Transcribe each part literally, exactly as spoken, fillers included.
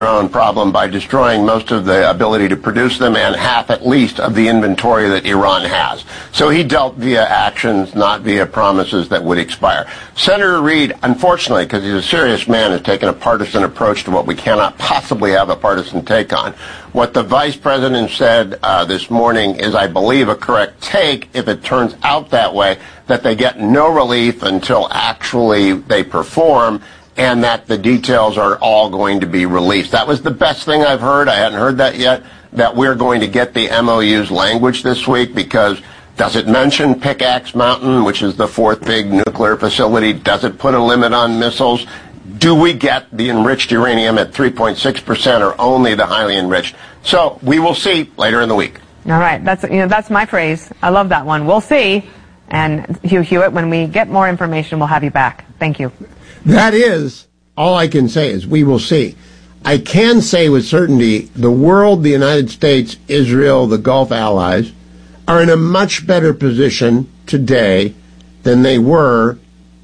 own problem by destroying most of the ability to produce them and half at least of the inventory that Iran has. So he dealt via actions, not via promises that would expire. Senator Reid, unfortunately, because he's a serious man, has taken a partisan approach to what we cannot possibly have a partisan take on. What the vice president said uh, this morning is, I believe, a correct take if it turns out that way, that they get no relief until actually they perform, and that the details are all going to be released. That was the best thing I've heard. I hadn't heard that yet, that we're going to get the M O U's language this week, because does it mention Pickaxe Mountain, which is the fourth big nuclear facility? Does it put a limit on missiles? Do we get the enriched uranium at three point six percent or only the highly enriched? So we will see later in the week. All right. That's, you know, that's my phrase. I love that one. We'll see. And Hugh Hewitt, when we get more information, we'll have you back. Thank you. That is, all I can say is we will see. I can say with certainty the world, the United States, Israel, the Gulf allies are in a much better position today than they were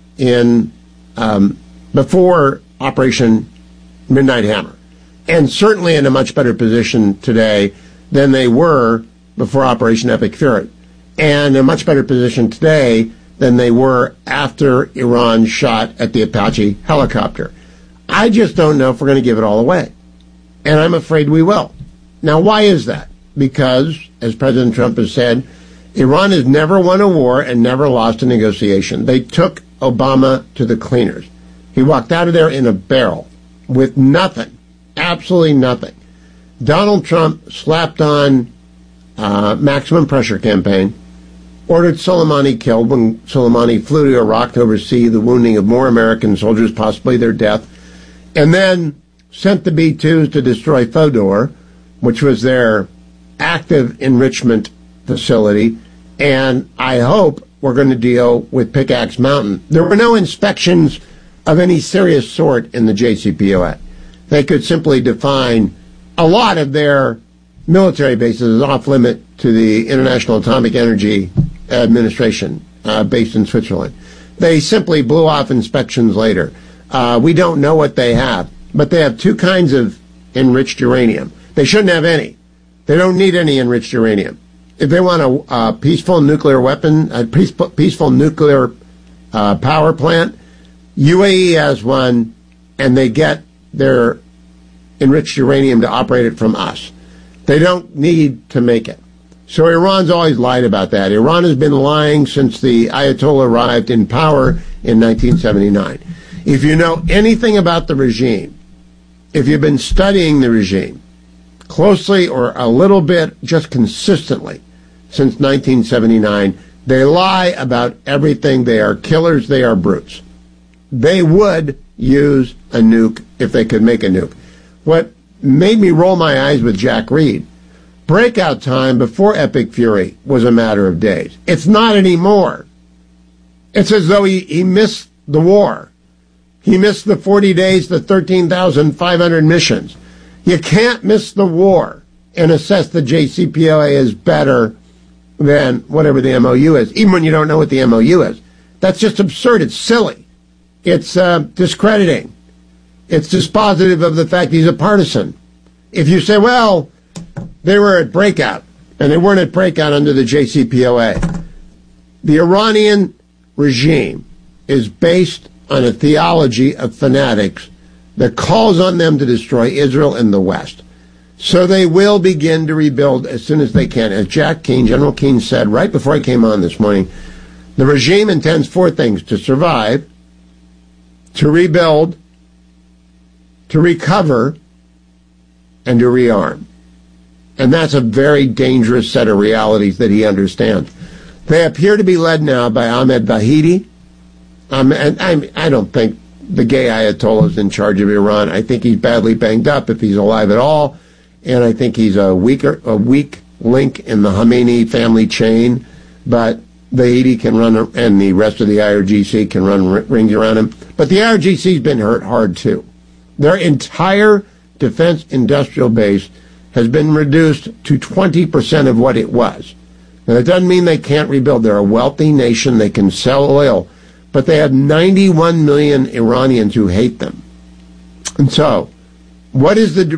in um, before Operation Midnight Hammer. And certainly in a much better position today than they were before Operation Epic Fury. And a much better position today than they were after Iran shot at the Apache helicopter. I just don't know if we're going to give it all away. And I'm afraid we will. Now, why is that? Because, as President Trump has said, Iran has never won a war and never lost a negotiation. They took Obama to the cleaners. He walked out of there in a barrel with nothing, absolutely nothing. Donald Trump slapped on uh, maximum pressure campaign, ordered Soleimani killed when Soleimani flew to Iraq to oversee the wounding of more American soldiers, possibly their death, and then sent the B twos to destroy Fodor, which was their active enrichment facility, and I hope we're going to deal with Pickaxe Mountain. There were no inspections of any serious sort in the J C P O A. They could simply define a lot of their military bases as off-limit to the International Atomic Energy Administration, uh, based in Switzerland. They simply blew off inspections later. Uh, we don't know what they have, but they have two kinds of enriched uranium. They shouldn't have any. They don't need any enriched uranium. If they want a, a peaceful nuclear weapon, a peaceful, peaceful nuclear uh, power plant, U A E has one, and they get their enriched uranium to operate it from us. They don't need to make it. So Iran's always lied about that. Iran has been lying since the Ayatollah arrived in power in nineteen seventy-nine. If you know anything about the regime, if you've been studying the regime closely or a little bit, just consistently, since nineteen seventy-nine, they lie about everything. They are killers. They are brutes. They would use a nuke if they could make a nuke. What made me roll my eyes with Jack Reed, breakout time before Epic Fury was a matter of days. It's not anymore. It's as though he, he missed the war. He missed the forty days, the thirteen thousand five hundred missions. You can't miss the war and assess the J C P O A is better than whatever the M O U is, even when you don't know what the M O U is. That's just absurd. It's silly. It's uh, discrediting. It's dispositive of the fact he's a partisan. If you say, well, they were at breakout, and they weren't at breakout under the J C P O A. The Iranian regime is based on a theology of fanatics that calls on them to destroy Israel and the West. So they will begin to rebuild as soon as they can. As Jack Keane, General Keane said right before I came on this morning, the regime intends four things: to survive, to rebuild, to recover, and to rearm. And that's a very dangerous set of realities that he understands. They appear to be led now by Ahmed Vahidi. Um, and I, I don't think the gay Ayatollah is in charge of Iran. I think he's badly banged up if he's alive at all. And I think he's a weaker, a weak link in the Khamenei family chain. But Vahidi can run, and the rest of the I R G C can run r- rings around him. But the I R G C's been hurt hard too. Their entire defense industrial base has been reduced to twenty percent of what it was. Now, that doesn't mean they can't rebuild. They're a wealthy nation. They can sell oil. But they have ninety-one million Iranians who hate them. And so, What is the